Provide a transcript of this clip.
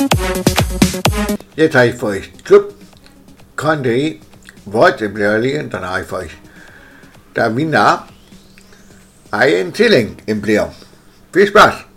Jetzt habe ich für euch Club Country Worte liegen, dann habe ich für euch der Wiener Ein Zilling im Blier. Viel Spaß!